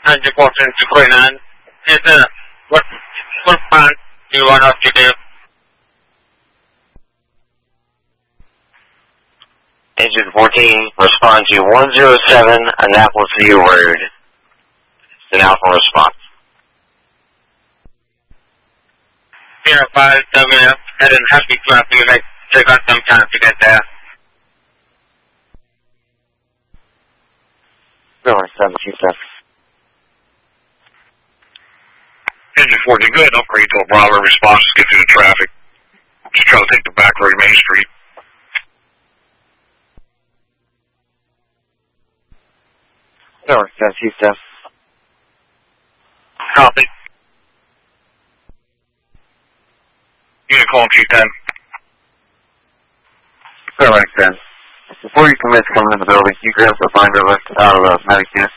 and reporting to Koinan. Yes, sir. What plan do you want us to do? Engine 14, respond to 107 Annapolis View Road. It's an alpha response. 05 WF, head and happy clap. You may take us some time to get there. 07, Chief Jeff. Engine 14, go ahead and upgrade to a Bravo response to get through the traffic. Just try to take the back road to Main Street. 07, Chief Jeff. Copy. Unit calling Chief 10. 07. Before you commit to coming in the building, can you grab the binder list out of the medic unit?